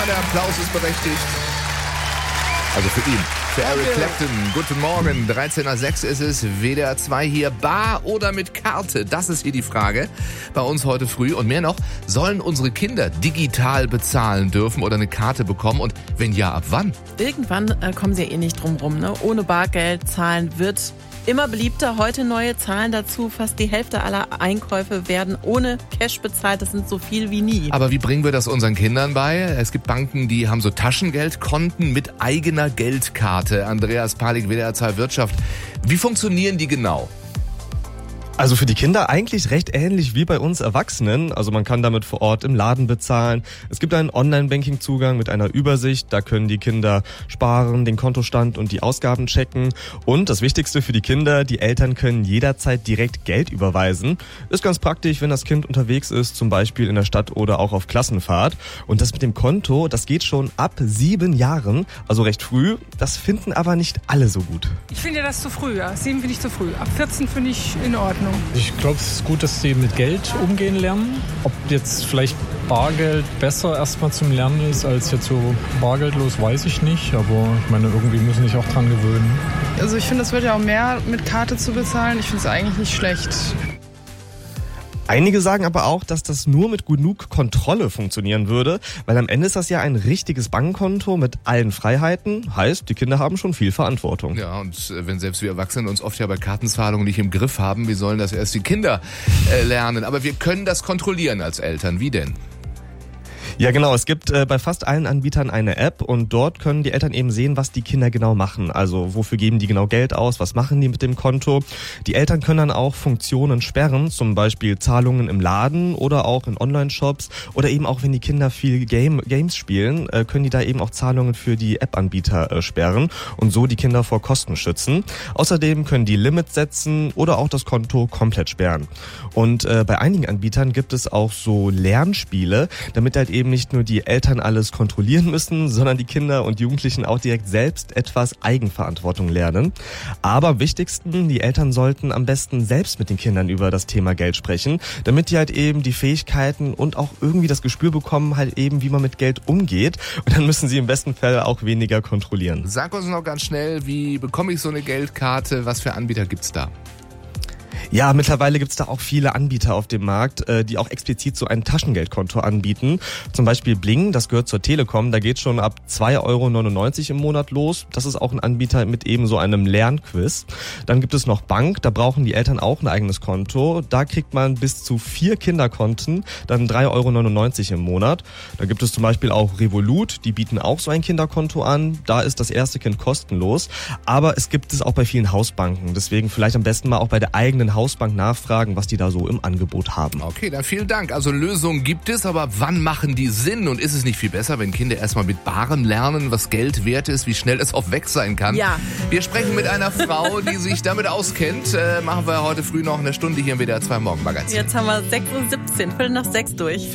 der Applaus ist berechtigt. Also für ihn. Für Eric Clapton. Guten Morgen. 13:06 ist es. WDR 2 hier. Bar oder mit Karte? Das ist hier die Frage. Bei uns heute früh. Und mehr noch, sollen unsere Kinder digital bezahlen dürfen oder eine Karte bekommen? Und wenn ja, ab wann? Irgendwann kommen sie ja eh nicht drum rum, ne? Ohne Bargeld zahlen wird immer beliebter. Heute neue Zahlen dazu. Fast die Hälfte aller Einkäufe werden ohne Cash bezahlt. Das sind so viel wie nie. Aber wie bringen wir das unseren Kindern bei? Es gibt Banken, die haben so Taschengeldkonten mit eigener Geldkarte. Andreas Palik, WDR 2 Wirtschaft. Wie funktionieren die genau? Also für die Kinder eigentlich recht ähnlich wie bei uns Erwachsenen. Also man kann damit vor Ort im Laden bezahlen. Es gibt einen Online-Banking-Zugang mit einer Übersicht. Da können die Kinder sparen, den Kontostand und die Ausgaben checken. Und das Wichtigste für die Kinder, die Eltern können jederzeit direkt Geld überweisen. Ist ganz praktisch, wenn das Kind unterwegs ist, zum Beispiel in der Stadt oder auch auf Klassenfahrt. Und das mit dem Konto, das geht schon ab 7 Jahren, also recht früh. Das finden aber nicht alle so gut. Ich finde das zu früh, ja. 7 finde ich zu früh. Ab 14 finde ich in Ordnung. Ich glaube, es ist gut, dass sie mit Geld umgehen lernen. Ob jetzt vielleicht Bargeld besser erstmal zum Lernen ist als jetzt so bargeldlos, weiß ich nicht. Aber ich meine, irgendwie müssen sich auch dran gewöhnen. Also ich finde, es wird ja auch mehr mit Karte zu bezahlen. Ich finde es eigentlich nicht schlecht. Einige sagen aber auch, dass das nur mit genug Kontrolle funktionieren würde, weil am Ende ist das ja ein richtiges Bankkonto mit allen Freiheiten. Heißt, die Kinder haben schon viel Verantwortung. Ja, und wenn selbst wir Erwachsenen uns oft ja bei Kartenzahlungen nicht im Griff haben, wie sollen das erst die Kinder lernen? Aber wir können das kontrollieren als Eltern. Wie denn? Ja genau, es gibt bei fast allen Anbietern eine App und dort können die Eltern eben sehen, was die Kinder genau machen. Also wofür geben die genau Geld aus, was machen die mit dem Konto. Die Eltern können dann auch Funktionen sperren, zum Beispiel Zahlungen im Laden oder auch in Online-Shops oder eben auch wenn die Kinder viel Games spielen, können die da eben auch Zahlungen für die App-Anbieter sperren und so die Kinder vor Kosten schützen. Außerdem können die Limits setzen oder auch das Konto komplett sperren. Und bei einigen Anbietern gibt es auch so Lernspiele, damit halt eben nicht nur die Eltern alles kontrollieren müssen, sondern die Kinder und Jugendlichen auch direkt selbst etwas Eigenverantwortung lernen. Aber am wichtigsten, die Eltern sollten am besten selbst mit den Kindern über das Thema Geld sprechen, damit die halt eben die Fähigkeiten und auch irgendwie das Gespür bekommen, halt eben, wie man mit Geld umgeht. Und dann müssen sie im besten Fall auch weniger kontrollieren. Sag uns noch ganz schnell, wie bekomme ich so eine Geldkarte? Was für Anbieter gibt's da? Ja, mittlerweile gibt's da auch viele Anbieter auf dem Markt, die auch explizit so ein Taschengeldkonto anbieten. Zum Beispiel Bling, das gehört zur Telekom, da geht schon ab 2,99 € im Monat los. Das ist auch ein Anbieter mit eben so einem Lernquiz. Dann gibt es noch Bank, da brauchen die Eltern auch ein eigenes Konto. Da kriegt man bis zu 4 Kinderkonten, dann 3,99 € im Monat. Da gibt es zum Beispiel auch Revolut, die bieten auch so ein Kinderkonto an. Da ist das erste Kind kostenlos. Aber es gibt es auch bei vielen Hausbanken. Deswegen vielleicht am besten mal auch bei der eigenen Hausbank nachfragen, was die da so im Angebot haben. Okay, dann vielen Dank. Also Lösungen gibt es, aber wann machen die Sinn? Und ist es nicht viel besser, wenn Kinder erstmal mit Barem lernen, was Geld wert ist, wie schnell es auch weg sein kann? Ja. Wir sprechen mit einer Frau, die sich damit auskennt. Machen wir heute früh noch eine Stunde hier im WDR 2 Morgenmagazin. Jetzt haben wir 6:17 Uhr, 5:45 durch.